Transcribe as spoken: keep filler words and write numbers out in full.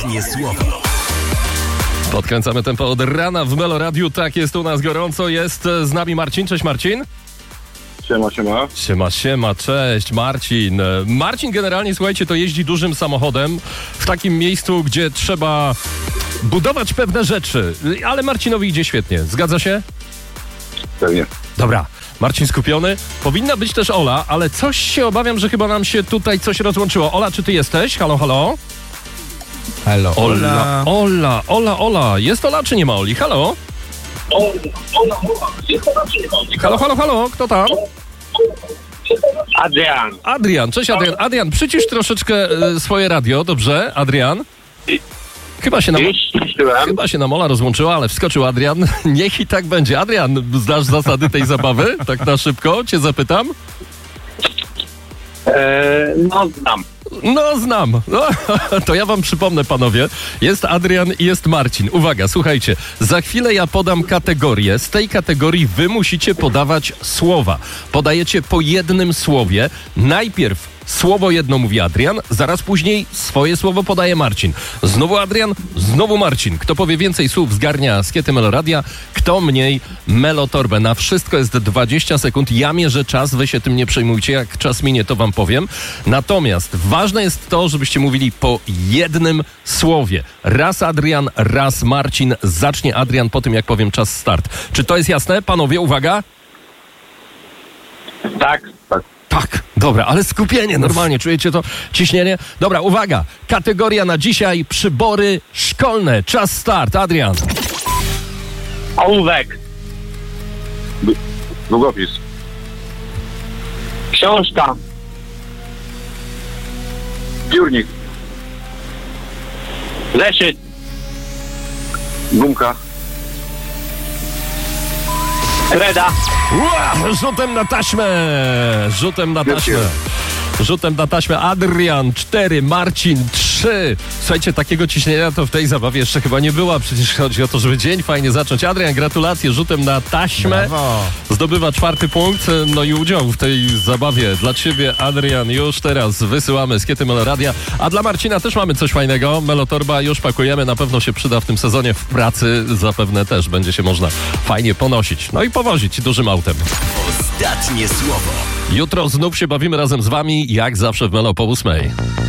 Ostatnie słowo. Podkręcamy tempo od rana w Melo Radiu. Tak, jest u nas gorąco. Jest z nami Marcin. Cześć Marcin. Siema, siema. Siema, siema, cześć Marcin. Marcin generalnie, słuchajcie, to jeździ dużym samochodem w takim miejscu, gdzie trzeba budować pewne rzeczy. Ale Marcinowi idzie świetnie. Zgadza się? Pewnie. Dobra. Marcin skupiony. Powinna być też Ola, ale coś się obawiam, że chyba nam się tutaj coś rozłączyło. Ola, czy ty jesteś? Halo, halo? Halo, Ola, Ola, Ola, Ola. Jest Ola, czy nie ma Oli? Halo? Halo, halo, halo, kto tam? Adrian. Adrian, cześć Adrian. Adrian, przycisz troszeczkę e, swoje radio, dobrze? Adrian? Chyba się nam, chyba się nam Ola rozłączyła, ale wskoczył Adrian. Niech i tak będzie. Adrian, znasz zasady tej zabawy? Tak na szybko cię zapytam. Eee, no znam. No, znam. No, to ja wam przypomnę, panowie. Jest Adrian i jest Marcin. Uwaga, słuchajcie. Za chwilę ja podam kategorię. Z tej kategorii wy musicie podawać słowa. Podajecie po jednym słowie. Najpierw słowo jedno mówi Adrian, zaraz później swoje słowo podaje Marcin. Znowu Adrian, znowu Marcin. Kto powie więcej słów, zgarnia skiety Melo Radia, kto mniej Melotorbę. Na wszystko jest dwadzieścia sekund. Ja mierzę czas, wy się tym nie przejmujcie. Jak czas minie, to wam powiem. Natomiast ważne jest to, żebyście mówili po jednym słowie. Raz Adrian, raz Marcin. Zacznie Adrian po tym, jak powiem czas start. Czy to jest jasne? Panowie, uwaga. Tak, tak. Tak, dobra, ale skupienie, normalnie, czujecie to ciśnienie? Dobra, uwaga, kategoria na dzisiaj, przybory szkolne, czas start, Adrian. Ołówek. D- długopis. Książka. Piórnik. Zeszyt. Gumka. Kreda. Ua, rzutem na taśmę, rzutem na taśmę. Rzutem na taśmę Adrian cztery, Marcin trzy. Słuchajcie, takiego ciśnienia to w tej zabawie jeszcze chyba nie było. Przecież chodzi o to, żeby dzień fajnie zacząć. Adrian, gratulacje, rzutem na taśmę. Brawo. Zdobywa czwarty punkt, no i udział w tej zabawie. Dla ciebie, Adrian, już teraz wysyłamy skiety Melo Radia. A dla Marcina też mamy coś fajnego. Melotorba już pakujemy, na pewno się przyda w tym sezonie. W pracy zapewne też będzie się można fajnie ponosić. No i powozić dużym autem. Ostatnie słowo. Jutro znów się bawimy razem z wami, jak zawsze w Melo po ósmej.